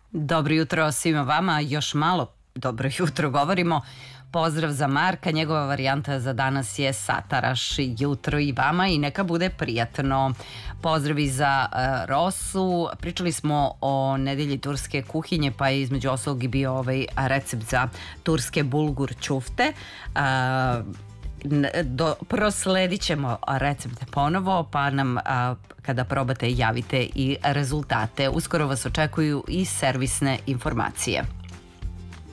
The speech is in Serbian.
Dobro jutro svima vama, još malo dobro jutro govorimo. Pozdrav za Marka, njegova varijanta za danas je sataraš. Jutro i vama i neka bude prijatno. Pozdravi za Rosu. Pričali smo o nedelji turske kuhinje, pa je između ostalog i bio ovaj recept za turske bulgur ćufte. Prosledit ćemo recepte ponovo, pa nam kada probate javite i rezultate. Uskoro vas očekuju i servisne informacije.